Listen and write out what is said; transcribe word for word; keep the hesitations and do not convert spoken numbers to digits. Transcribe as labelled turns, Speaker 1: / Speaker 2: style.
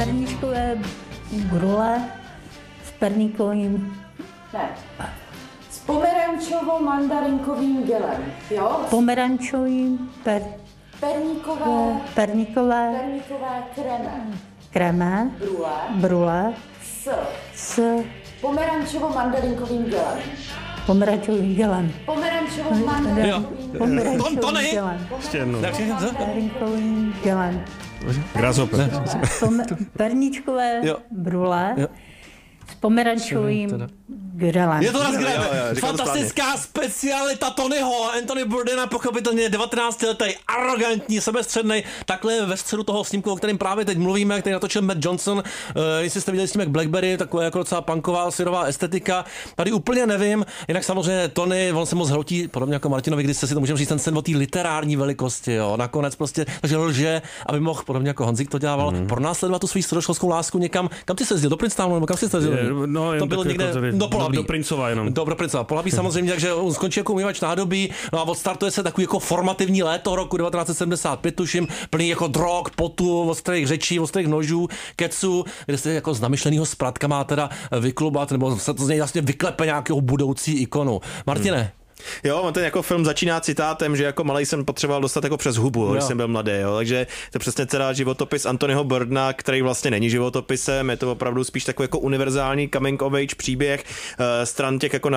Speaker 1: perníčkové brule s perníkovým...
Speaker 2: Ne. S pomerančovo-mandarinkovým gelem, jo?
Speaker 1: Pomerančovým, per...
Speaker 2: Perníkové...
Speaker 1: Perníkové...
Speaker 2: Perníkové kreme.
Speaker 1: Kreme.
Speaker 2: Brule.
Speaker 1: Brule.
Speaker 2: S...
Speaker 1: S...
Speaker 2: Pomerančovo-mandarinkovým gelem.
Speaker 1: Pomerančovým gelem.
Speaker 2: Pomerančovo-mandarinkovým
Speaker 1: Pomerančovým gelem.
Speaker 3: Ještě jednou.
Speaker 1: Mandarinkovým gelem.
Speaker 3: Grasshopper.
Speaker 1: Perníčkové
Speaker 4: Jo.
Speaker 1: brule
Speaker 4: Jo.
Speaker 1: s pomerančovým grelem.
Speaker 4: Je to rozgrem.
Speaker 3: Jo, jo, jo, říkal to
Speaker 4: Fantastická specialita Tonyho, Anthony Bourdaina, pochopitelně devatenáctiletý, arrogantní, sebestřednej, takhle ve středu toho snímku, o kterém právě teď mluvíme, který natočil Matt Johnson. Uh, jestli jste viděli snímek Blackberry, takové jako docela punková, syrová estetika. Tady úplně nevím, jinak samozřejmě Tony, on se moc hrotí, podobně jako Martinovi, když se si to můžeme říct, ten sen o té literární velikosti, jo. Nakonec prostě, takže lže, aby mohl, podobně jako Honzik to dělal, mm. pronásledovat tu svou středoškolskou lásku někam. Kam ty se jezdil? Do Princetonu, nebo kam jsi se jezdil?
Speaker 3: No,
Speaker 4: to bylo někde
Speaker 3: jako tady,
Speaker 4: do Polabí.
Speaker 3: Do Princova jenom.
Speaker 4: Do, do Princova. Polabí samozřejmě, takže on skončí jako umývač nádobí, no a odstartuje se takový jako formativní léto roku devatenáct set sedmdesát pět, tuším, plný jako drog, potu, ostrých řečí, ostrých nožů, kecu, kde se jako z namyšlenýho spratka má teda vyklubat, nebo se to z něj vlastně vyklepe nějakou budoucí ikonu. Martine. Hmm.
Speaker 3: Jo, on ten jako film začíná citátem, že jako malej jsem potřeboval dostat jako přes hubu, jo. Když jsem byl mladý, jo. Takže to je přesně teda životopis Anthonyho Bourdaina, který vlastně není životopisem, je to opravdu spíš takový jako univerzální coming of age příběh uh, stran těch jako